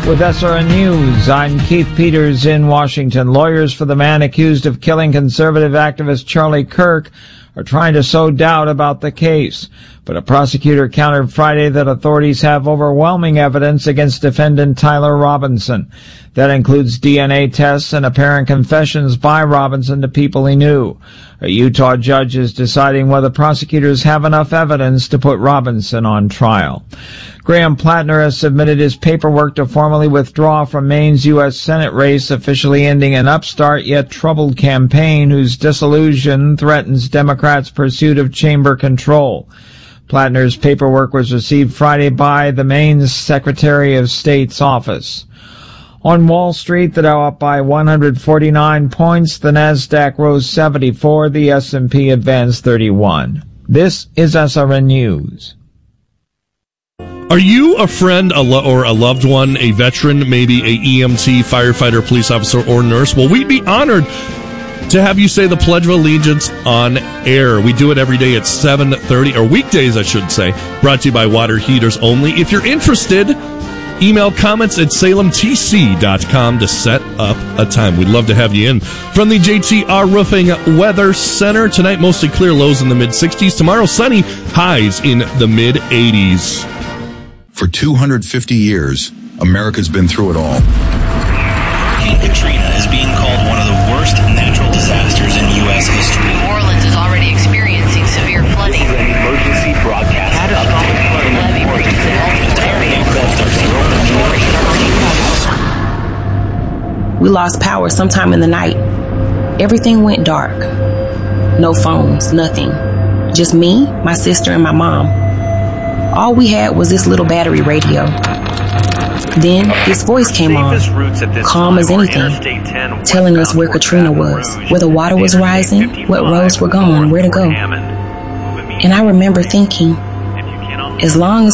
With SRN News, I'm Keith Peters in Washington. Lawyers for the man accused of killing conservative activist Charlie Kirk are trying to sow doubt about the case. But a prosecutor countered Friday that authorities have overwhelming evidence against defendant Tyler Robinson. That includes DNA tests and apparent confessions by Robinson to people he knew. A Utah judge is deciding whether prosecutors have enough evidence to put Robinson on trial. Graham Plattner has submitted his paperwork to formally withdraw from Maine's U.S. Senate race, officially ending an upstart yet troubled campaign whose disillusion threatens Democrats' pursuit of chamber control. Plattner's paperwork was received Friday by the Maine's Secretary of State's office. On Wall Street, the Dow up by 149 points, the Nasdaq rose 74, the S&P advanced 31. This is SRN News. Are you a friend or a loved one, a veteran, maybe a EMT, firefighter, police officer, or nurse? Well, we'd be honored to have you say the Pledge of Allegiance on air. We do it every day at 7:30, or weekdays, I should say, brought to you by Water Heaters Only. If you're interested, email comments at salemtc.com to set up a time. We'd love to have you in. From the JTR Roofing Weather Center, tonight mostly clear, lows in the mid-60s. Tomorrow sunny, highs in the mid-80s. For 250 years, America's been through it all. Hurricane Katrina is being called one of the worst natural disasters in U.S. history. New Orleans is already experiencing severe flooding. An emergency broadcast. Catastrophic flooding levee breaches in multiple areas. We lost power sometime in the night. Everything went dark. No phones, nothing. Just me, my sister, and my mom. All we had was this little battery radio. Then this voice came on, calm as anything, telling us where Katrina was, where the water was rising, what roads were gone, where to go. And I remember thinking, as long as